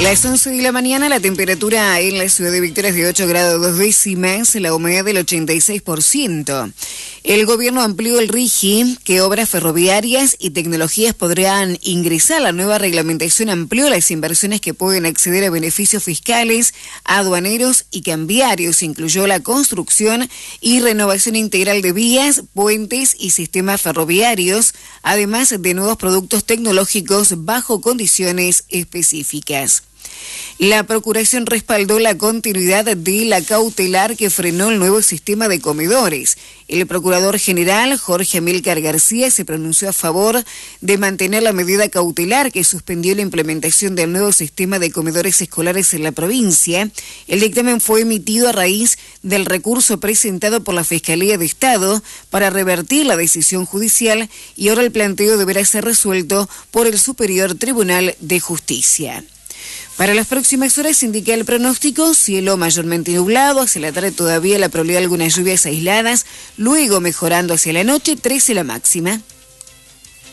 Las 11 de la mañana, la temperatura en la ciudad de Victoria es de 8 grados 2 décimas, la humedad del 86%. El gobierno amplió el RIGI, que obras ferroviarias y tecnologías podrán ingresar. La nueva reglamentación amplió las inversiones que pueden acceder a beneficios fiscales, aduaneros y cambiarios. Incluyó la construcción y renovación integral de vías, puentes y sistemas ferroviarios, además de nuevos productos tecnológicos bajo condiciones específicas. La Procuración respaldó la continuidad de la cautelar que frenó el nuevo sistema de comedores. El Procurador General, Jorge Amílcar García, se pronunció a favor de mantener la medida cautelar que suspendió la implementación del nuevo sistema de comedores escolares en la provincia. El dictamen fue emitido a raíz del recurso presentado por la Fiscalía de Estado para revertir la decisión judicial y ahora el planteo deberá ser resuelto por el Superior Tribunal de Justicia. Para las próximas horas indica el pronóstico, cielo mayormente nublado, hacia la tarde todavía la probabilidad de algunas lluvias aisladas, luego mejorando hacia la noche, 13 la máxima.